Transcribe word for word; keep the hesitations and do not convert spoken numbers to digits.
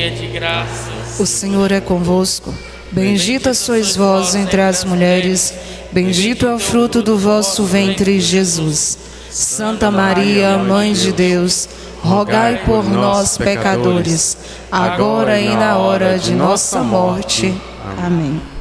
cheia de graça, o Senhor é convosco. Bendita sois vós entre as mulheres, bendito é o fruto do vosso ventre, Jesus. Santa Maria, Mãe de Deus, rogai por nós, pecadores, agora e na hora de nossa morte. Amém.